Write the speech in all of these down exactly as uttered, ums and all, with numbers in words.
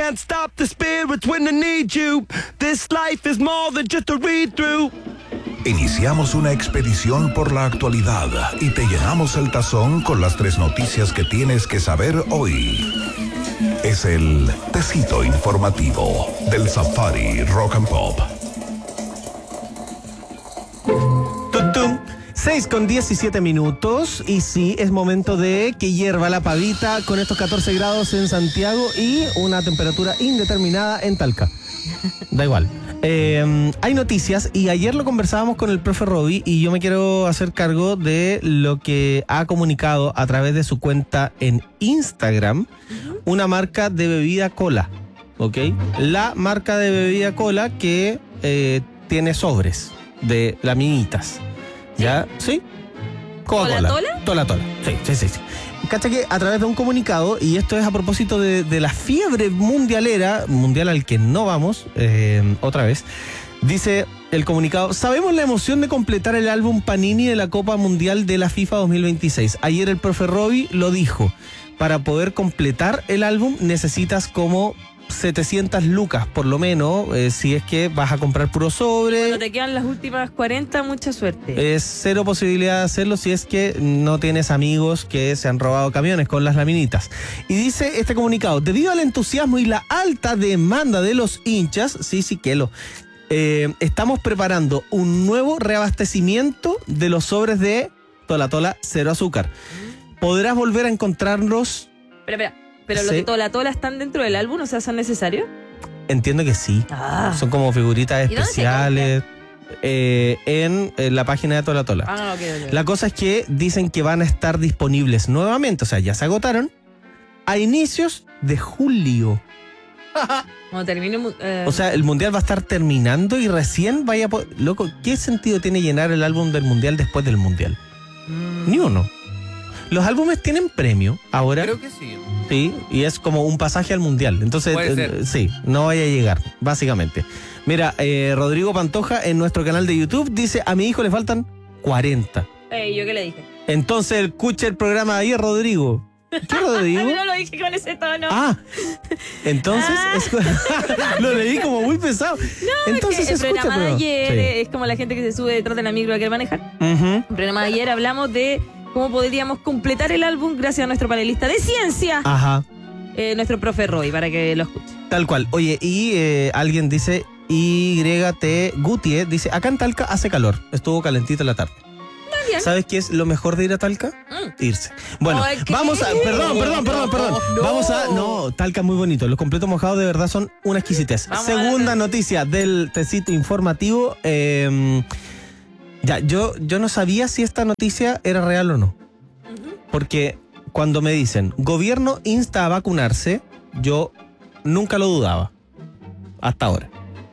can't stop the spirits when I need you. This life is more than just a read-through. Iniciamos una expedición por la actualidad y te llenamos el tazón con las tres noticias que tienes que saber hoy. Es el Tecito Informativo del Safari Rock and Pop. seis con diecisiete minutos y sí, es momento de que hierva la pavita con estos catorce grados en Santiago y una temperatura indeterminada en Talca. Da igual. Eh, hay noticias y ayer lo conversábamos con el profe Robbie y yo me quiero hacer cargo de lo que ha comunicado a través de su cuenta en Instagram una marca de bebida cola, ¿ok? La marca de bebida cola que eh, tiene sobres de laminitas. ¿Ya? ¿Sí? Coca-Cola. ¿Tola Tola? Tola Tola. Sí, sí, sí, sí. Cacha que a través de un comunicado, y esto es a propósito de, de la fiebre mundialera, mundial al que no vamos, eh, otra vez, dice el comunicado: sabemos la emoción de completar el álbum Panini de la Copa Mundial de la FIFA dos mil veintiséis. Ayer el profe Robbie lo dijo. Para poder completar el álbum necesitas como setecientas lucas, por lo menos, eh, si es que vas a comprar puro sobre. Cuando te quedan las últimas cuarenta, mucha suerte. Es cero posibilidad de hacerlo si es que no tienes amigos que se han robado camiones con las laminitas. Y dice este comunicado: debido al entusiasmo y la alta demanda de los hinchas, sí, sí que lo, eh, estamos preparando un nuevo reabastecimiento de los sobres de Tola Tola Cero Azúcar. Podrás volver a encontrarlos. Espera, espera. ¿Pero Sí. los de Tola Tola están dentro del álbum? O sea, ¿son necesarios? Entiendo que sí. Ah. Son como figuritas ¿Y dónde se especiales eh, en, en la página de Tola Tola. Ah, ok, ok. La cosa es que dicen que van a estar disponibles nuevamente, o sea, ya se agotaron, a inicios de julio. Cuando termine... Eh... O sea, el mundial va a estar terminando y recién vaya a poder... Loco, ¿qué sentido tiene llenar el álbum del mundial después del mundial? Mm. Ni uno. Los álbumes tienen premio ahora. Creo que sí. Sí, y es como un pasaje al mundial. Entonces, Puede eh, ser. sí, no vaya a llegar, básicamente. Mira, eh, Rodrigo Pantoja en nuestro canal de YouTube dice: a mi hijo le faltan cuarenta. Ey, ¿yo qué le dije? Entonces, escucha el programa de ayer, Rodrigo. ¿Qué, Rodrigo? No lo dije con ese tono. Ah, entonces, Ah. es- lo leí como muy pesado. No, entonces, es que el escucha, programa de pero- ayer Sí. es como la gente que se sube detrás de la micro a querer manejar. Ujú. En el programa de ayer hablamos de cómo podríamos completar el álbum gracias a nuestro panelista de ciencia, Ajá, eh, nuestro profe Roy, para que lo escuche. tal cual. Oye, y eh, alguien dice, Y T Gutiérrez, dice: acá en Talca hace calor, estuvo calentita la tarde. bien. ¿Sabes qué es lo mejor de ir a Talca? Mm. Irse. Bueno, Ay, ¿qué? vamos a... Perdón, perdón, perdón, perdón. No. Vamos a... No, Talca es muy bonito. Los completos mojados de verdad son una exquisitez. Vamos Segunda a la- noticia del tecito informativo. Eh, ya, yo, yo no sabía si esta noticia era real o no. Porque cuando me dicen gobierno insta a vacunarse, yo nunca lo dudaba. Hasta ahora.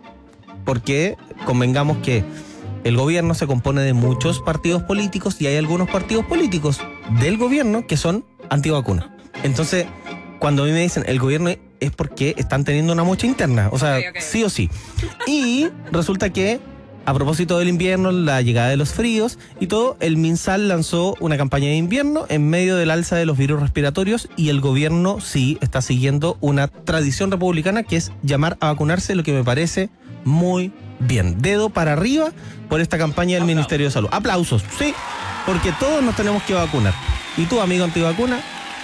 Porque convengamos que el gobierno se compone de muchos partidos políticos y hay algunos partidos políticos del gobierno que son antivacuna. Entonces, cuando a mí me dicen el gobierno es porque están teniendo una mocha interna, o sea, Ok, ok. sí o sí. Y resulta que, a propósito del invierno, la llegada de los fríos y todo, el MinSal lanzó una campaña de invierno en medio del alza de los virus respiratorios y el gobierno sí está siguiendo una tradición republicana que es llamar a vacunarse, lo que me parece muy bien. Dedo para arriba por esta campaña del Ministerio de Salud. Aplausos, sí, porque todos nos tenemos que vacunar. Y tú, amigo antivacuna,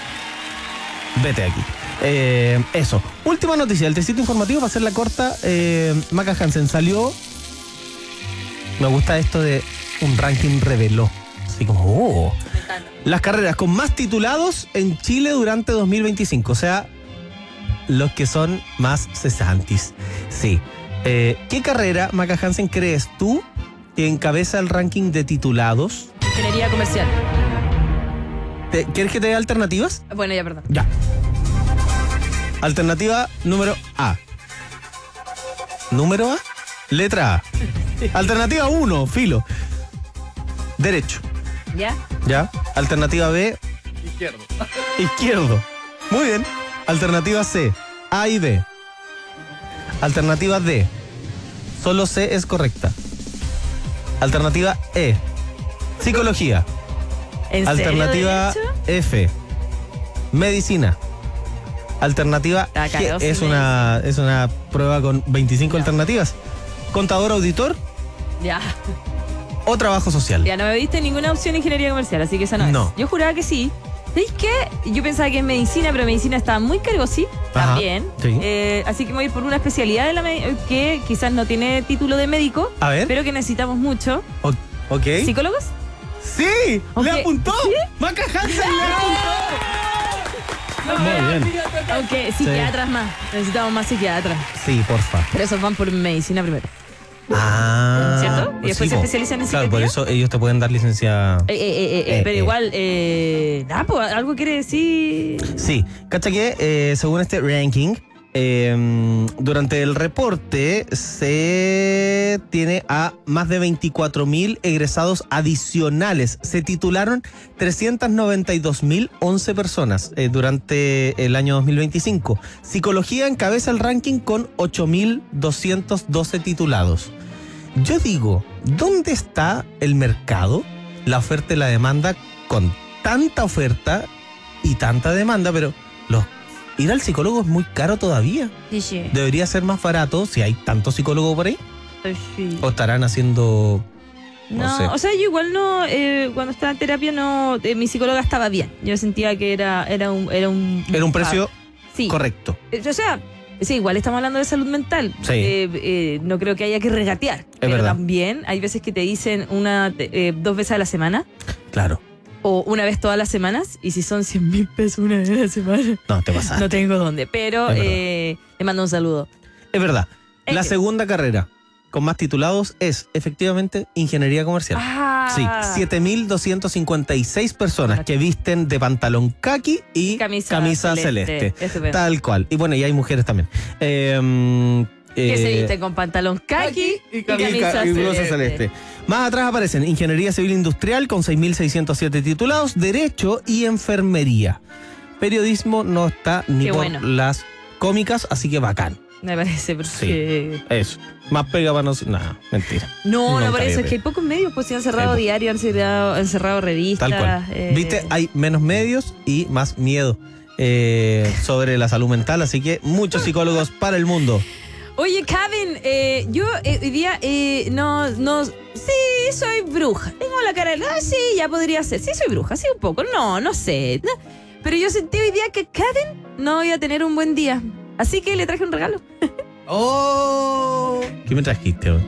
vete aquí. Eh, eso. Última noticia, el tecito informativo para hacer la corta. Eh, Maca Hansen salió. Me gusta esto de un ranking reveló. Así como, oh. Me encanta. Las carreras con más titulados en Chile durante dos mil veinticinco. O sea, los que son más cesantis. Sí. Eh, ¿Qué carrera, Maca Hansen, crees tú que encabeza el ranking de titulados? Ingeniería comercial. ¿Te- ¿Quieres que te dé alternativas? Bueno, ya, perdón. Ya. Alternativa número A. Número A. Letra A. Alternativa uno, filo. Derecho. ¿Ya? ¿Ya? Alternativa B, Izquierdo. izquierdo. Muy bien. Alternativa C, A y B. Alternativa D, solo C es correcta. Alternativa E, psicología. ¿En Alternativa serio, F, medicina. Alternativa Ah, claro, G sí es me una, es una prueba con veinticinco alternativas. Contador, auditor Ya. o trabajo social. Ya no me diste ninguna opción ingeniería comercial, así que esa no, No. es. Yo juraba que sí. ¿Sabéis qué? Yo pensaba que es medicina, pero medicina está muy caro, sí. Ajá, También. sí. Eh, así que me voy a ir por una especialidad de la me- que quizás no tiene título de médico, A ver. pero que necesitamos mucho. O- ok. ¿Psicólogos? ¡Sí! Ok. ¡Le apuntó! ¡Maca Hansen le apuntó! Muy bien. Aunque psiquiatras más. Necesitamos más psiquiatras. Sí, porfa. Pero esos van por medicina primero. Ah. ¿Cierto? Y después se po. especializan en Claro, por psiquiatría. eso ellos te pueden dar licencia. Eh, eh, eh, eh, Eh, pero eh. igual, eh, ah, pues, algo quiere decir. Sí, cacha que eh, según este ranking, eh, durante el reporte se tiene a más de veinticuatro mil egresados adicionales. Se titularon trescientas noventa y dos mil once personas eh, durante el año dos mil veinticinco. Psicología encabeza el ranking con ocho mil doscientos doce titulados. Yo digo, ¿dónde está el mercado, la oferta y la demanda con tanta oferta y tanta demanda? Pero los, ir al psicólogo es muy caro todavía. Sí, sí. Debería ser más barato si hay tanto psicólogo por ahí. Sí. ¿O estarán haciendo...? No, No, sé. o sea, yo igual no, eh, cuando estaba en terapia, no, eh, mi psicóloga estaba bien. Yo sentía que era, era un, era un, Era un precio sí. correcto. Eh, O sea, sí, igual estamos hablando de salud mental. Sí. Eh, eh, no creo que haya que regatear. pero verdad. también hay veces que te dicen una, eh, dos veces a la semana Claro. o una vez todas las semanas. Y si son cien mil pesos una vez a la semana, No, te pasa. no tengo dónde. Pero Es verdad. eh, le mando un saludo. Es verdad. Es La que- segunda carrera con más titulados es efectivamente ingeniería comercial. Ah, Sí, siete mil doscientos cincuenta y seis personas que visten de pantalón caqui y Camisa camisa, celeste. celeste. Estupendo. Tal cual. Y bueno, y hay mujeres también. Eh, Que eh, se viste con pantalón kaki y y camisa ca- y blusa celeste. celeste. Más atrás aparecen Ingeniería Civil Industrial con seis mil seiscientos siete titulados, Derecho y Enfermería. Periodismo no está ni Qué por bueno. las cómicas, así que bacán. Me parece, porque... Eso. Más pega para no... Nada, mentira. No, no Nunca por eso, había es que hay pocos medios, pues se han cerrado Sí, po. diarios, han cerrado, han cerrado revistas. Tal cual. eh, Viste, hay menos medios y más miedo eh, sobre la salud mental, así que muchos psicólogos para el mundo. Oye, Kevin, eh, yo eh, hoy día eh, no, no, sí, soy bruja. Tengo la cara de, ah, sí, ya podría ser. Sí, soy bruja, sí, un poco. No, no sé. No. Pero yo sentí hoy día que Kevin no iba a tener un buen día. Así que le traje un regalo. ¡Oh! ¿Qué me trajiste hoy?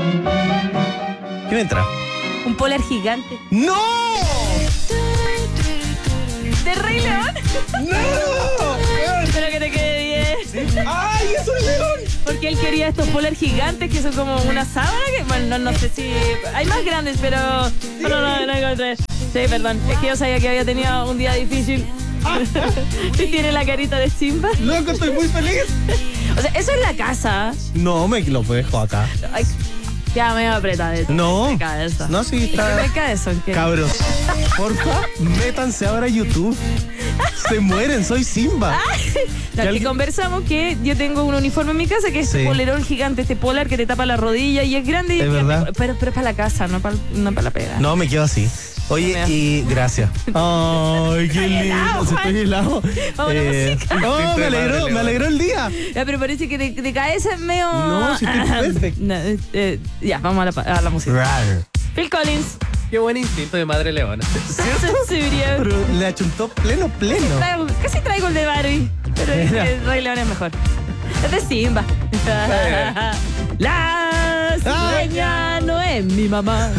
¿Qué me trajo? Un polar gigante. ¡No! ¿De Rey León? ¡No! Espero que te quede bien. ¡Ay, es un león! Porque él quería estos polar gigantes que son como una sábana. Que, bueno, no, no sé si. Hay más grandes, pero. No, no, no, no encontré. Sí, perdón. Es que yo sabía que había tenido un día difícil. Y tiene la carita de Simba. Loco, estoy muy feliz. O sea, eso es la casa. No, me lo dejo acá. Ay, ya me voy a apretar esto. No. Me cae eso. No, sí, ¿Qué está... me cae eso? ¿Qué? Cabros, porfa, métanse ahora a YouTube. Se mueren, soy Simba. No, que alguien- conversamos que yo tengo un uniforme en mi casa que es Sí. este polerón gigante, este polar que te tapa la rodilla y es grande. Y Es y- verdad. Pero, pero es para la casa, no para, no para la pega. No, me quedo así. Oye, Mira. y gracias. Ay, qué lindo. helado, Se Juan. estoy helado. Vamos a la música. No, me alegró, me alegró el día. Ya, pero parece que de, de cabeza es medio. No, si estoy perfecto. No, eh, eh, ya, vamos a la, a la música. Phil Collins. Qué buen instinto de madre leona. Sensibilidad. Pero le achuntó pleno, pleno. Traigo- casi traigo el de Barbie, pero es Mira. que el Rey León es mejor. Es de Simba. La Ah. dueña no es mi mamá.